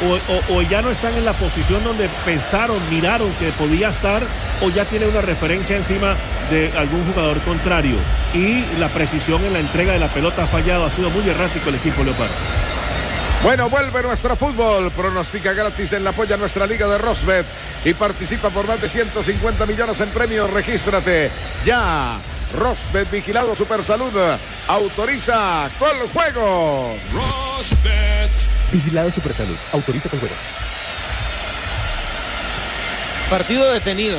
o ya no están en la posición donde miraron que podía estar, o ya tiene una referencia encima de algún jugador contrario. Y la precisión en la entrega de la pelota ha fallado, ha sido muy errático el equipo Leopardo. Bueno, vuelve nuestro fútbol. Pronostica gratis en la polla nuestra liga de Rosbet y participa por más de 150 millones en premios. Regístrate ya. Rosbet, vigilado Supersalud. Autoriza Coljuegos. Rosbet. Vigilado Supersalud. Autoriza Coljuegos. Partido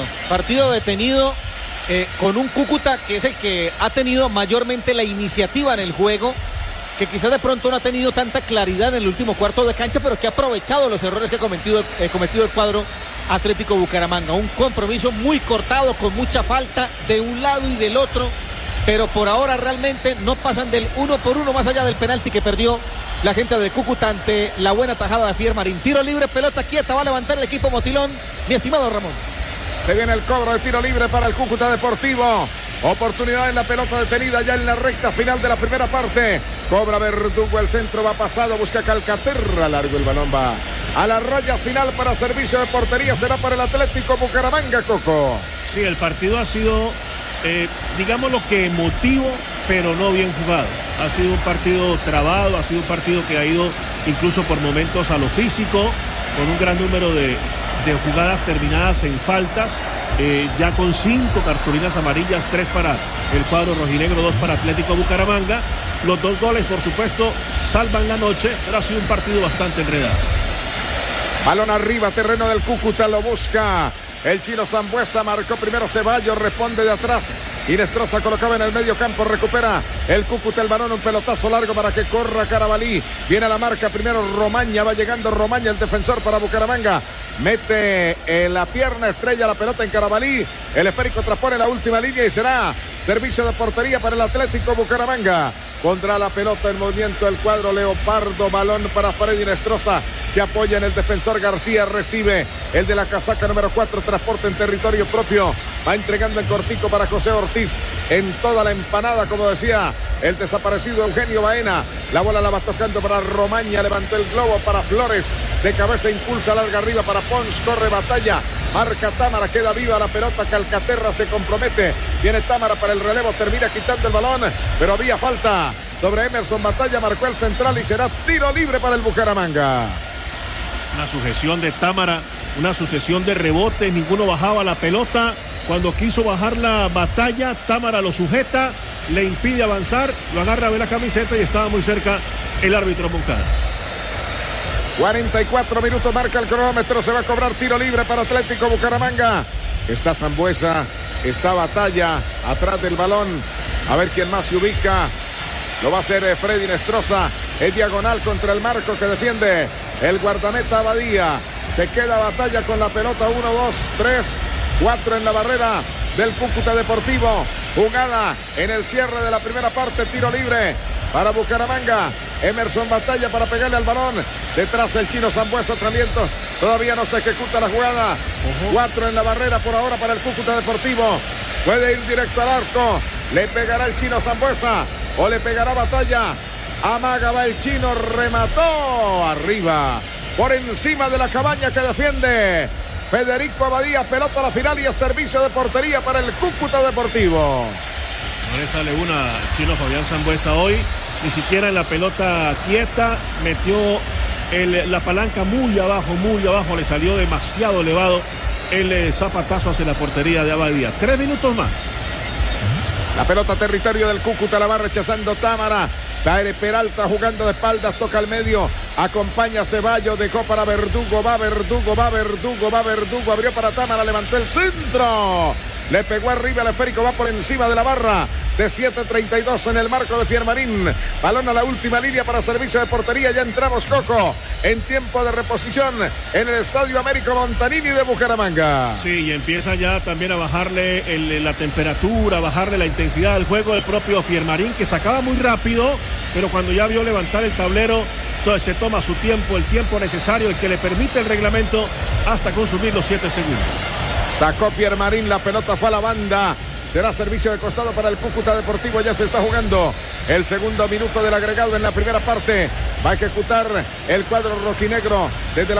detenido con un Cúcuta que es el que ha tenido mayormente la iniciativa en el juego, que quizás de pronto no ha tenido tanta claridad en el último cuarto de cancha, pero que ha aprovechado los errores que ha cometido el cuadro Atlético Bucaramanga. Un compromiso muy cortado, con mucha falta de un lado y del otro, pero por ahora realmente no pasan del 1-1 más allá del penalti que perdió la gente de Cúcuta ante la buena tajada de Fiermarín. Tiro libre, pelota quieta, va a levantar el equipo Motilón, mi estimado Ramón. Se viene el cobro de tiro libre para el Cúcuta Deportivo. Oportunidad en la pelota detenida ya en la recta final de la primera parte. Cobra Verdugo, el centro va pasado, busca Calcaterra, largo el balón va a la raya final para servicio de portería. Será para el Atlético Bucaramanga, Coco. Sí, el partido ha sido, digamos lo que emotivo, pero no bien jugado. Ha sido un partido trabado, ha sido un partido que ha ido incluso por momentos a lo físico, con un gran número de jugadas terminadas en faltas, ya con 5 cartulinas amarillas, 3 para el cuadro rojinegro, 2 para Atlético Bucaramanga. Los 2 goles, por supuesto, salvan la noche, pero ha sido un partido bastante enredado. Balón arriba, terreno del Cúcuta, lo busca el chino Sambuesa, marcó primero Ceballos, responde de atrás. Inestrosa colocaba en el medio campo, recupera el Cúcuta el balón, un pelotazo largo para que corra Carabalí. Viene a la marca primero Romaña, va llegando Romaña, el defensor para Bucaramanga. Mete en la pierna, estrella la pelota en Carabalí. El esférico traspone la última línea y será servicio de portería para el Atlético Bucaramanga. Pondrá la pelota en movimiento el cuadro Leopardo, balón para Freddy Inestrosa, se apoya en el defensor García, recibe el de la casaca número 4, transporte en territorio propio, va entregando en cortico para José Ortiz, en toda la empanada, como decía el desaparecido Eugenio Baena. La bola la va tocando para Romaña, levantó el globo para Flores, de cabeza impulsa larga arriba para Pons, corre Batalla, marca Támara, queda viva la pelota, Calcaterra se compromete, viene Támara para el relevo, termina quitando el balón, pero había falta sobre Emerson Batalla, marcó el central y será tiro libre para el Bucaramanga. Una sujeción de Támara, una sucesión de rebotes, ninguno bajaba la pelota. Cuando quiso bajar la Batalla, Támara lo sujeta, le impide avanzar, lo agarra de la camiseta y estaba muy cerca el árbitro Moncada. 44 minutos marca el cronómetro, se va a cobrar tiro libre para Atlético Bucaramanga. Está Sambuesa, está Batalla atrás del balón, a ver quién más se ubica. Lo va a hacer Freddy Inestrosa, es diagonal contra el marco que defiende el guardameta Abadía. Se queda Batalla con la pelota, 1, 2, 3, 4 en la barrera del Cúcuta Deportivo. Jugada en el cierre de la primera parte, tiro libre para Bucaramanga. Emerson Batalla para pegarle al balón. Detrás el chino Sambuesa también. Todavía no se ejecuta la jugada. 4 en la barrera por ahora para el Cúcuta Deportivo. Puede ir directo al arco. Le pegará el chino Sambuesa o le pegará Batalla. Amaga va el chino, remató arriba, por encima de la cabaña que defiende Federico Abadía. Pelota a la final y es servicio de portería para el Cúcuta Deportivo. No le sale una al chino Fabián Sambuesa hoy, ni siquiera en la pelota quieta, metió la palanca muy abajo, le salió demasiado elevado el zapatazo hacia la portería de Abadía. 3 minutos más. La pelota territorio del Cúcuta, la va rechazando Támara. Taire Peralta jugando de espaldas, toca al medio, acompaña a Ceballos, dejó para Verdugo, va Verdugo, abrió para Támara, levantó el centro, le pegó arriba el esférico, va por encima de la barra de 7.32 en el marco de Fiermarín. Balón a la última línea para servicio de portería. Ya entramos, Coco, en tiempo de reposición en el Estadio Américo Montanini de Bucaramanga. Sí, y empieza ya también a bajarle la temperatura, a bajarle la intensidad del juego del propio Fiermarín, que sacaba muy rápido, pero cuando ya vio levantar el tablero, entonces se toma su tiempo, el tiempo necesario, el que le permite el reglamento, hasta consumir los 7 segundos. Sacó Fiermarín, la pelota fue a la banda. Será servicio de costado para el Cúcuta Deportivo. Ya se está jugando el segundo minuto del agregado en la primera parte. Va a ejecutar el cuadro rojinegro desde la